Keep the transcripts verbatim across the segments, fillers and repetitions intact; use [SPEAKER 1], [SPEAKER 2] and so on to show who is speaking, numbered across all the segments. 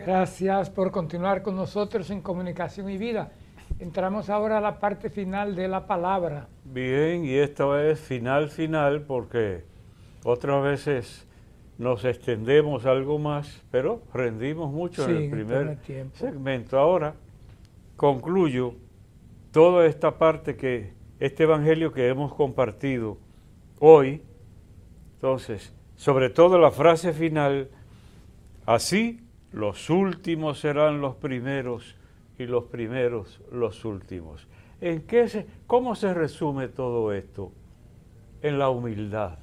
[SPEAKER 1] Gracias por continuar con nosotros en Comunicación y Vida. Entramos ahora a la parte final de la palabra.
[SPEAKER 2] Bien, y esta es final, final, porque otras veces nos extendemos algo más, pero rendimos mucho
[SPEAKER 1] Sí,
[SPEAKER 2] en el primer
[SPEAKER 1] en tiempo.
[SPEAKER 2] segmento. Ahora concluyo toda esta parte que, este evangelio que hemos compartido hoy. Entonces, sobre todo la frase final, así los últimos serán los primeros y los primeros los últimos. ¿En qué se, cómo se resume todo esto? En la humildad.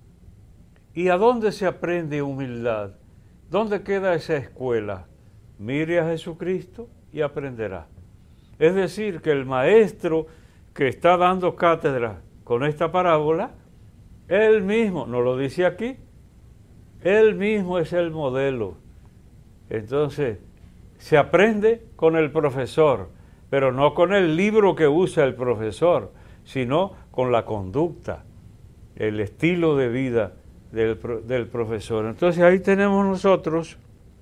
[SPEAKER 2] ¿Y a dónde se aprende humildad? ¿Dónde queda esa escuela? Mire a Jesucristo y aprenderá. Es decir, que el maestro que está dando cátedra con esta parábola, él mismo, no lo dice aquí, él mismo es el modelo. Entonces, se aprende con el profesor, pero no con el libro que usa el profesor, sino con la conducta, el estilo de vida del, del profesor. Entonces ahí tenemos nosotros,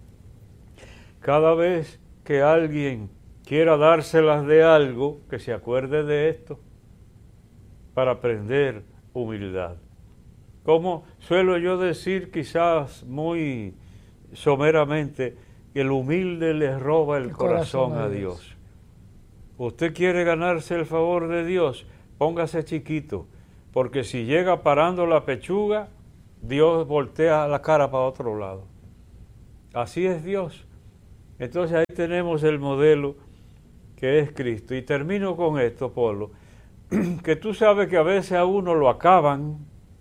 [SPEAKER 2] cada vez que alguien quiera dárselas de algo, que se acuerde de esto, para aprender humildad. Como suelo yo decir, quizás muy someramente, que el humilde le roba el, el corazón, corazón a Dios. Dios. Usted quiere ganarse el favor de Dios, póngase chiquito, porque si llega parando la pechuga, Dios voltea la cara para otro lado. Así es Dios. Entonces ahí tenemos el modelo que es Cristo. Y termino con esto, Polo, que tú sabes que a veces a uno lo acaban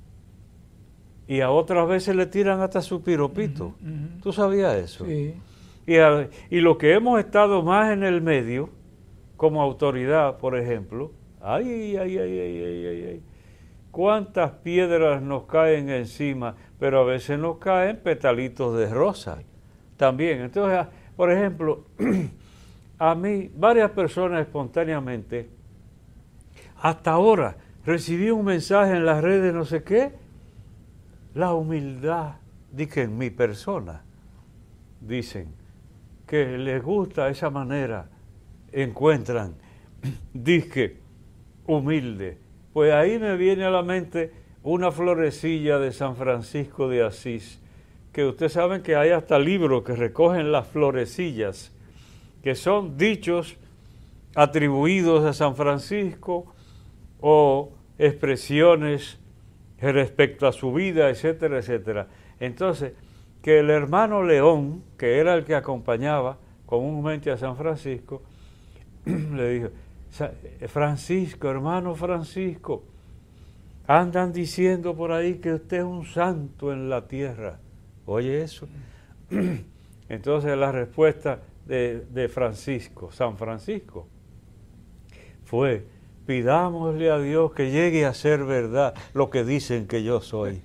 [SPEAKER 2] y a otras veces le tiran hasta su piropito. Uh-huh, uh-huh. ¿Tú sabías eso?
[SPEAKER 1] Sí.
[SPEAKER 2] Y, a, y lo que hemos estado más en el medio, como autoridad, por ejemplo, ay, ay, ay, ay, ay, ay, ay, cuántas piedras nos caen encima, pero a veces nos caen petalitos de rosa también. Entonces, por ejemplo, a mí, varias personas espontáneamente, hasta ahora, recibí un mensaje en las redes, no sé qué, la humildad, dije en mi persona, dicen que les gusta esa manera, encuentran, dije, humilde. Pues ahí me viene a la mente una florecilla de San Francisco de Asís, que ustedes saben que hay hasta libros que recogen las florecillas, que son dichos atribuidos a San Francisco o expresiones respecto a su vida, etcétera, etcétera. Entonces, que el hermano León, que era el que acompañaba comúnmente a San Francisco, le dijo, Francisco, hermano Francisco, andan diciendo por ahí que usted es un santo en la tierra. Oye eso. Entonces la respuesta de, de Francisco, San Francisco, fue, pidámosle a Dios que llegue a ser verdad lo que dicen que yo soy.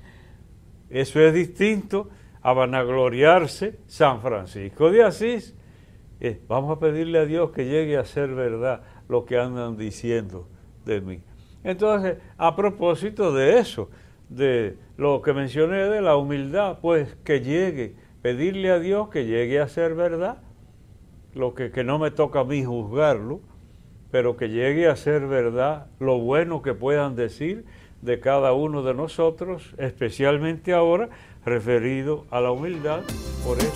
[SPEAKER 2] Eso es distinto a vanagloriarse San Francisco de Asís. Eh, vamos a pedirle a Dios que llegue a ser verdad lo que andan diciendo de mí. Entonces, a propósito de eso, de lo que mencioné de la humildad, pues que llegue, pedirle a Dios que llegue a ser verdad, lo que, que no me toca a mí juzgarlo, pero que llegue a ser verdad lo bueno que puedan decir de cada uno de nosotros, especialmente ahora referido a la humildad por eso.